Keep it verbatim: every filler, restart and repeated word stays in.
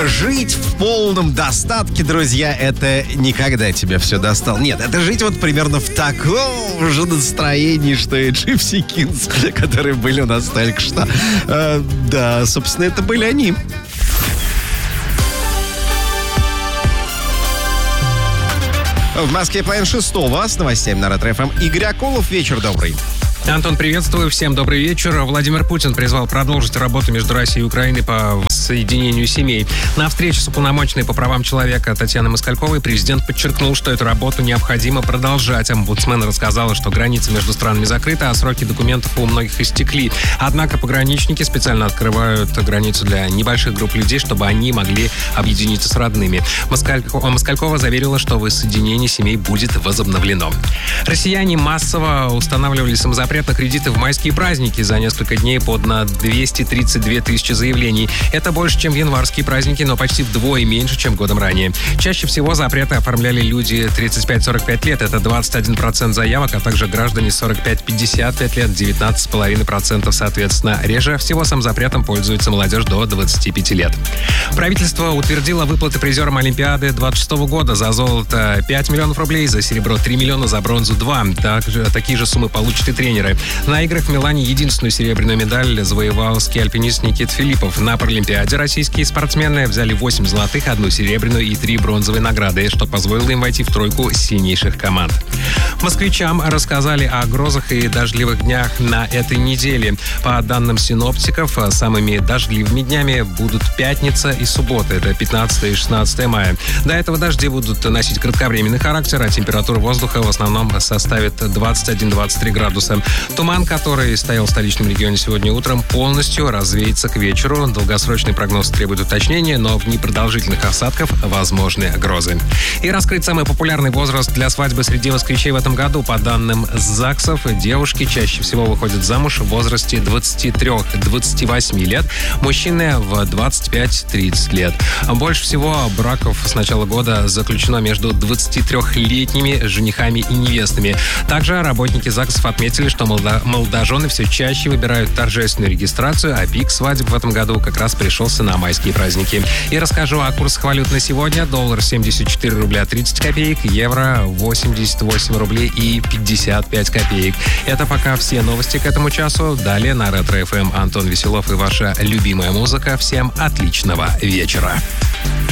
Жить в полном достатке, друзья, это никогда тебя все достал. Нет, это жить вот примерно в таком же настроении, что и Gypsy Kings, которые были у нас только что. Э, да, собственно, это были они. В Москве половина шестого с новостями на Ретро эф эм. Игорь Акулов, вечер добрый. Антон, приветствую. Всем добрый вечер. Владимир Путин призвал продолжить работу между Россией и Украиной по соединению семей. На встрече с уполномоченной по правам человека Татьяной Москальковой президент подчеркнул, что эту работу необходимо продолжать. Омбудсмен рассказала, что граница между странами закрыта, а сроки документов у многих истекли. Однако пограничники специально открывают границу для небольших групп людей, чтобы они могли объединиться с родными. Москалькова, Москалькова заверила, что воссоединение семей будет возобновлено. Россияне массово устанавливали самозапрет на кредиты в майские праздники. За несколько дней подано двести тридцать две тысячи заявлений. Это больше, чем в январские праздники, но почти вдвое меньше, чем годом ранее. Чаще всего запреты оформляли люди тридцать пять сорок пять лет. Это двадцать один процент заявок, а также граждане сорок пять пятьдесят пять лет, девятнадцать целых пять десятых процента соответственно. Реже всего самозапретом пользуется молодежь до двадцати пяти лет. Правительство утвердило выплаты призерам Олимпиады двадцать шестого года. За золото пять миллионов рублей, за серебро три миллиона, за бронзу два. Также, такие же суммы получат и тренеры. На играх в Милане единственную серебряную медаль завоевал ски-альпинист Никита Филиппов. На Паралимпиаде российские спортсмены взяли восемь золотых, одну серебряную и три бронзовые награды, что позволило им войти в тройку сильнейших команд. Москвичам рассказали о грозах и дождливых днях на этой неделе. По данным синоптиков, самыми дождливыми днями будут пятница и суббота. Это пятнадцатое и шестнадцатое мая. До этого дожди будут носить кратковременный характер, а температура воздуха в основном составит двадцать один - двадцать три градуса. Туман, который стоял в столичном регионе сегодня утром, полностью развеется к вечеру. Долгосрочный прогноз требует уточнения, но в непродолжительных осадках возможны грозы. И раскрыть самый популярный возраст для свадьбы среди москвичей в этом году. По данным ЗАГСов, девушки чаще всего выходят замуж в возрасте двадцати трёх - двадцати восьми лет, мужчины в двадцать пять - тридцать лет. Больше всего браков с начала года заключено между двадцатитрёхлетними женихами и невестами. Также работники ЗАГСов отметили, что молодожены все чаще выбирают торжественную регистрацию, а пик свадеб в этом году как раз пришелся на майские праздники. И расскажу о курсах валют на сегодня. Доллар семьдесят четыре рубля тридцать копеек, евро восемьдесят восемь рублей и пятьдесят пять копеек. Это пока все новости к этому часу. Далее на Ретро эф эм Антон Веселов и ваша любимая музыка. Всем отличного вечера.